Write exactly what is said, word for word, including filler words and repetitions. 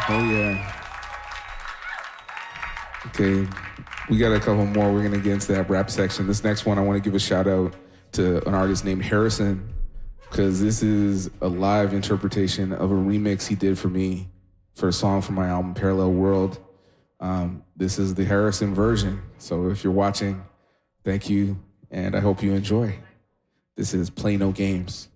Oh, yeah. Okay, we got a couple more. We're going to get into that rap section. This next one, I want to give a shout out to an artist named Harrison, because this is a live interpretation of a remix he did for me for a song from my album, Parallel World. Um, this is the Harrison version. So if you're watching, thank you, and I hope you enjoy. This is Play No Games.